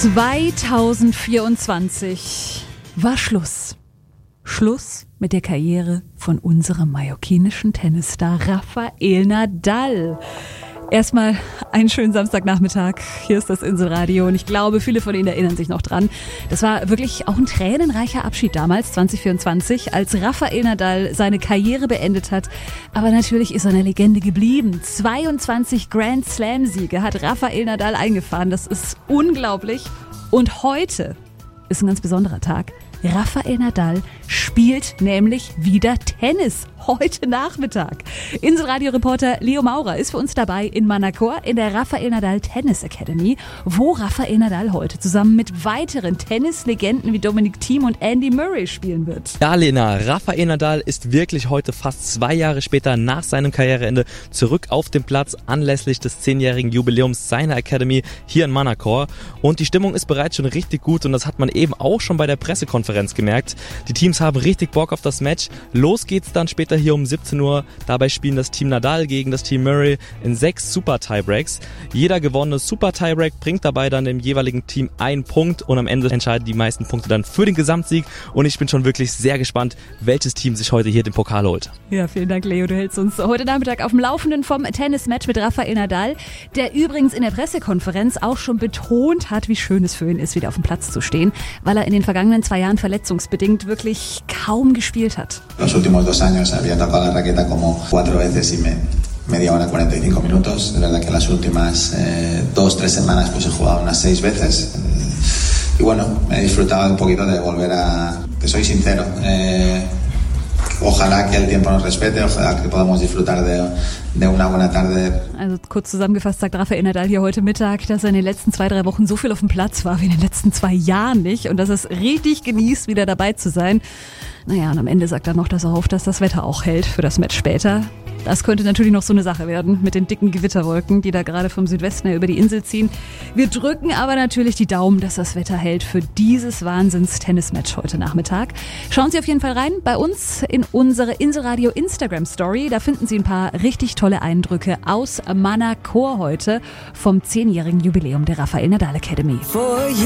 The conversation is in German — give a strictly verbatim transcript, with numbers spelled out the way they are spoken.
zweitausendvierundzwanzig war Schluss. Schluss mit der Karriere von unserem mallorquinischen Tennisstar Rafael Nadal. Erstmal einen schönen Samstagnachmittag. Hier ist das Inselradio und ich glaube, viele von Ihnen erinnern sich noch dran. Das war wirklich auch ein tränenreicher Abschied damals, zwanzig vierundzwanzig, als Rafael Nadal seine Karriere beendet hat. Aber natürlich ist er eine Legende geblieben. zweiundzwanzig Grand Slam-Siege hat Rafael Nadal eingefahren. Das ist unglaublich. Und heute ist ein ganz besonderer Tag. Rafael Nadal spielt nämlich wieder Tennis heute Nachmittag. Inselradio-Reporter Leo Maurer ist für uns dabei in Manacor in der Rafael Nadal Tennis Academy, wo Rafael Nadal heute zusammen mit weiteren Tennislegenden wie Dominic Thiem und Andy Murray spielen wird. Ja, Lena, Rafael Nadal ist wirklich heute fast zwei Jahre später nach seinem Karriereende zurück auf dem Platz anlässlich des zehnjährigen Jubiläums seiner Academy hier in Manacor. Und die Stimmung ist bereits schon richtig gut und das hat man eben auch schon bei der Pressekonferenz gemerkt. Die Teams haben richtig Bock auf das Match. Los geht's dann später hier um siebzehn Uhr. Dabei spielen das Team Nadal gegen das Team Murray in sechs Super Tiebreaks. Jeder gewonnene Super Tiebreak bringt dabei dann dem jeweiligen Team einen Punkt und am Ende entscheiden die meisten Punkte dann für den Gesamtsieg. Und ich bin schon wirklich sehr gespannt, welches Team sich heute hier den Pokal holt. Ja, vielen Dank, Leo. Du hältst uns heute Nachmittag auf dem Laufenden vom Tennismatch mit Rafael Nadal, der übrigens in der Pressekonferenz auch schon betont hat, wie schön es für ihn ist, wieder auf dem Platz zu stehen, weil er in den vergangenen zwei Jahren verletzungsbedingt wirklich kaum gespielt hat. Los últimos dos años había tocado la raqueta como cuatro veces y me, media hora cuarenta y cinco minutos. Es verdad que las últimas eh, dos, tres semanas pues he jugado unas seis veces. Eh, y bueno, he disfrutado un poquito de volver a... Te soy sincero. Eh, Ojalá que el tiempo nos respete, ojalá que podamos disfrutar de, de una buena tarde. Also kurz zusammengefasst sagt Rafael Nadal hier heute Mittag, dass er in den letzten zwei, drei Wochen so viel auf dem Platz war wie in den letzten zwei Jahren nicht und dass er es richtig genießt, wieder dabei zu sein. Naja, und am Ende sagt er noch, dass er hofft, dass das Wetter auch hält für das Match später. Das könnte natürlich noch so eine Sache werden mit den dicken Gewitterwolken, die da gerade vom Südwesten her über die Insel ziehen. Wir drücken aber natürlich die Daumen, dass das Wetter hält für dieses Wahnsinns-Tennis-Match heute Nachmittag. Schauen Sie auf jeden Fall rein bei uns in unsere Inselradio Instagram-Story. Da finden Sie ein paar richtig tolle Eindrücke aus Manacor heute vom zehnjährigen Jubiläum der Rafael Nadal Academy.